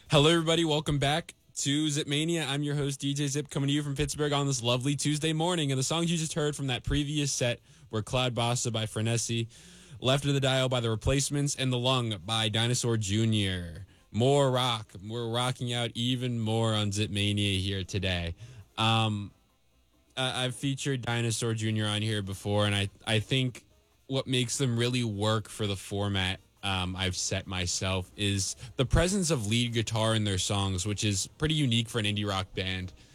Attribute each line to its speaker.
Speaker 1: Hello, everybody. Welcome back to Zipmania. I'm your host, DJ Zip, coming to you from Pittsburgh on this lovely Tuesday morning. And the songs you just heard from that previous set were Cloud Bossa by Frenesi, Left of the Dial by The Replacements, and The Lung by Dinosaur Jr. More rock. We're rocking out even more on Zipmania here today. I've featured Dinosaur Jr. on here before, and I think what makes them really work for the format I've set myself is the presence of lead guitar in their songs, which is pretty unique for an indie rock band.